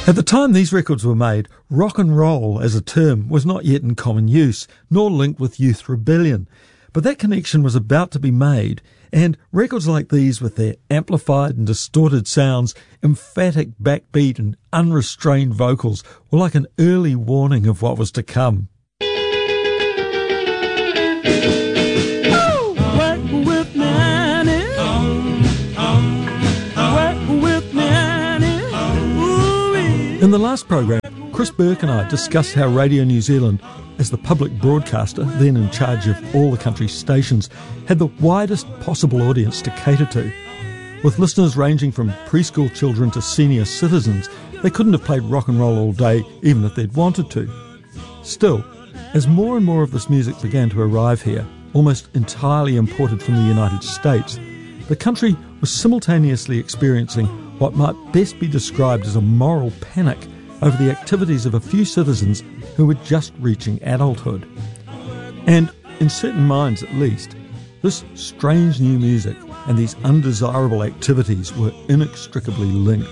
At the time these records were made, rock and roll as a term was not yet in common use, nor linked with youth rebellion. But that connection was about to be made, and records like these with their amplified and distorted sounds, emphatic backbeat and unrestrained vocals were like an early warning of what was to come. In the last program, Chris Burke and I discussed how Radio New Zealand, as the public broadcaster, then in charge of all the country's stations, had the widest possible audience to cater to. With listeners ranging from preschool children to senior citizens, they couldn't have played rock and roll all day, even if they'd wanted to. Still, as more and more of this music began to arrive here, almost entirely imported from the United States, the country was simultaneously experiencing what might best be described as a moral panic over the activities of a few citizens who were just reaching adulthood. And, in certain minds at least, this strange new music and these undesirable activities were inextricably linked.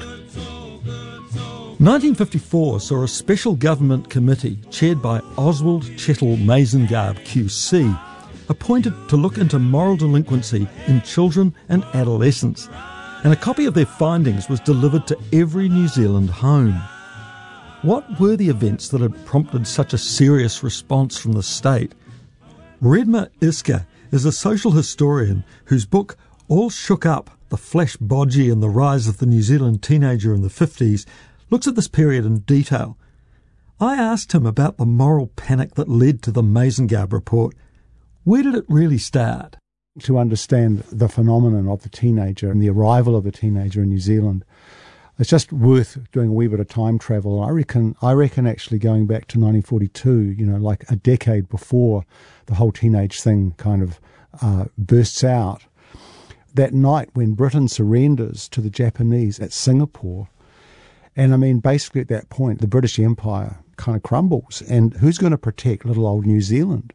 1954 saw a special government committee chaired by Oswald Chettle Mazengarb QC appointed to look into moral delinquency in children and adolescents, and a copy of their findings was delivered to every New Zealand home. What were the events that had prompted such a serious response from the state? Redma Iska is a social historian whose book All Shook Up, The Flash Bodgy and the Rise of the New Zealand Teenager in the 50s looks at this period in detail. I asked him about the moral panic that led to the Mazengarb report. Where did it really start? To understand the phenomenon of the teenager and the arrival of the teenager in New Zealand, it's just worth doing a wee bit of time travel. I reckon actually going back to 1942, like a decade before the whole teenage thing kind of bursts out, that night when Britain surrenders to the Japanese at Singapore, and I mean, basically at that point, the British Empire kind of crumbles. And who's going to protect little old New Zealand?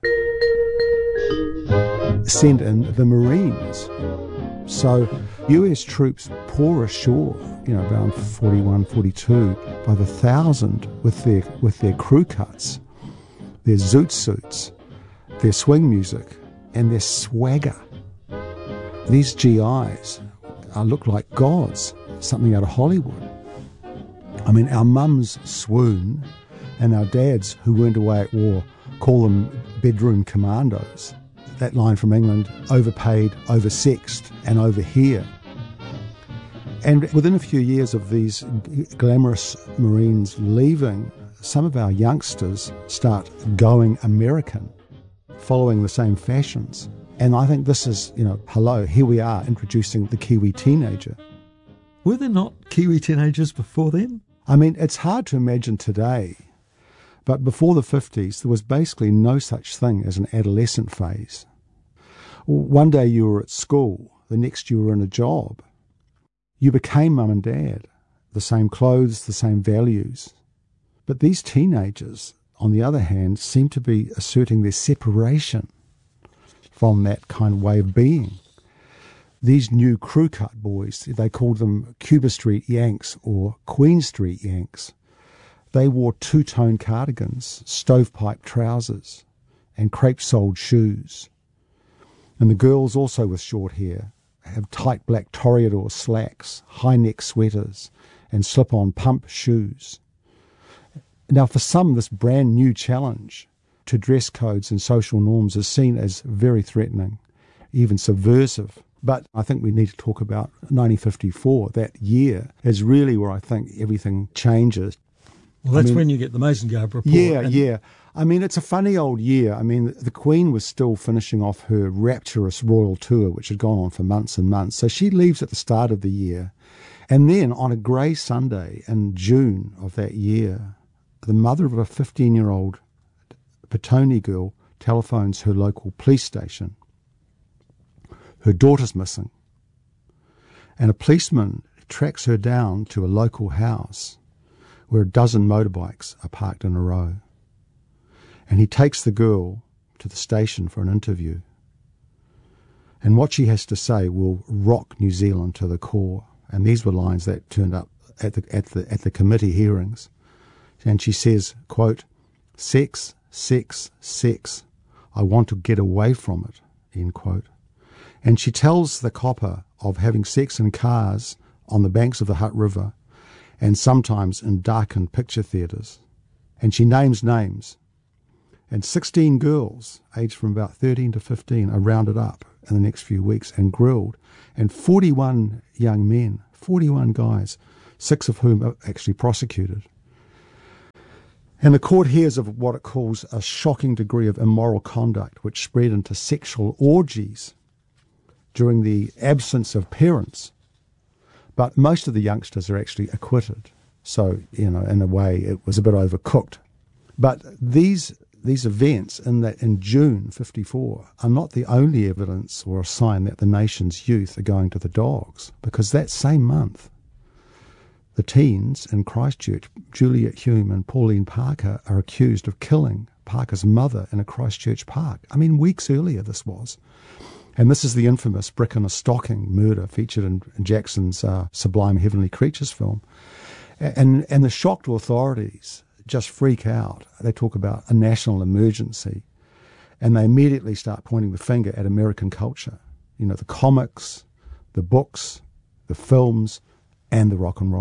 Send in the Marines. So US troops pour ashore, around 41, 42, by the thousand with their crew cuts, their zoot suits, their swing music, and their swagger. These GIs look like gods, something out of Hollywood. I mean, our mums swoon, and our dads, who weren't away at war, call them bedroom commandos. That line from England, overpaid, oversexed, and over here. And within a few years of these glamorous Marines leaving, some of our youngsters start going American, following the same fashions. And I think this is, hello, here we are introducing the Kiwi teenager. Were there not Kiwi teenagers before then? I mean, it's hard to imagine today, but before the 50s, there was basically no such thing as an adolescent phase. One day you were at school, the next you were in a job. You became mum and dad, the same clothes, the same values. But these teenagers, on the other hand, seem to be asserting their separation from that kind of way of being. These new crew cut boys, they called them Cuba Street Yanks or Queen Street Yanks. They wore two-tone cardigans, stovepipe trousers, and crepe-soled shoes. And the girls, also with short hair, have tight black toreador slacks, high-neck sweaters, and slip-on pump shoes. Now, for some, this brand-new challenge to dress codes and social norms is seen as very threatening, even subversive. But I think we need to talk about 1954. That year is really where I think everything changes. Well, that's when you get the Mazengarb report. Yeah. I mean, it's a funny old year. I mean, the Queen was still finishing off her rapturous royal tour, which had gone on for months and months. So she leaves at the start of the year. And then on a grey Sunday in June of that year, the mother of a 15-year-old Petone girl telephones her local police station. Her daughter's missing. And a policeman tracks her down to a local house where a dozen motorbikes are parked in a row. And he takes the girl to the station for an interview. And what she has to say will rock New Zealand to the core. And these were lines that turned up at the committee hearings, and she says, quote, "Sex, sex, sex. I want to get away from it," end quote. And she tells the copper of having sex in cars on the banks of the Hutt River and sometimes in darkened picture theatres. And she names names. And 16 girls, aged from about 13 to 15, are rounded up in the next few weeks and grilled. And 41 young men, 41 guys, 6 of whom are actually prosecuted. And the court hears of what it calls a shocking degree of immoral conduct, which spread into sexual orgies during the absence of parents. But most of the youngsters are actually acquitted. So, in a way, it was a bit overcooked. But these events in June 54 are not the only evidence or a sign that the nation's youth are going to the dogs, because that same month, the teens in Christchurch, Juliet Hume and Pauline Parker, are accused of killing Parker's mother in a Christchurch park. I mean, weeks earlier this was. And this is the infamous brick in a stocking murder featured in Jackson's Sublime Heavenly Creatures film. And the shocked authorities just freak out. They talk about a national emergency, and they immediately start pointing the finger at American culture. The comics, the books, the films, and the rock and roll.